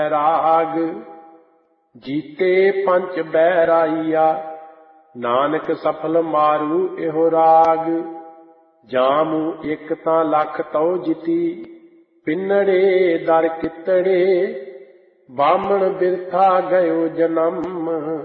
ਰਾਗ ਜੀਤੇ ਪੰਚ ਬਹਿਰਾਈਆ, ਨਾਨਕ ਸਫਲ ਮਾਰੂ ਇਹੋ ਰਾਗ। ਜਾਮੂ ਇੱਕ ਤਾਂ ਲੱਖ ਤਉ ਜਿਤੀ, ਪਿੰਨੜੇ ਦਰ ਕਿਤੜੇ, ਬਾਹਮਣ ਬਿਰਥਾ ਗਇਓ ਜਨਮ।